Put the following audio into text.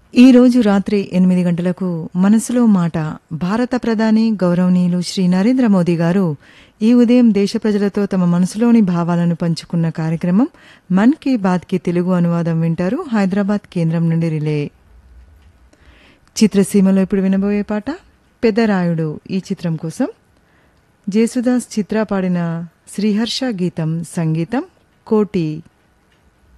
ఈ రోజు రాత్రి 8 గంటలకు మనసులో మాట భారత ప్రధాని గౌరవనీయులు శ్రీ నరేంద్ర మోదీ గారు ఈ ఉదయం దేశ ప్రజలతో తమ మనసులోని భావాలను పంచుకున్న కార్యక్రమం మన్ కీ బాత్ కి తెలుగు అనువాదం వింటారు. హైదరాబాద్ కేంద్రం నుండి రిలే. చిత్రసీమలో ఇప్పుడు వినబోయే పాట పెద్దరాయుడు. ఈ చిత్రం కోసం జేసుదాస్ చిత్ర పాడిన శ్రీహర్ష గీతం, సంగీతం కోటి.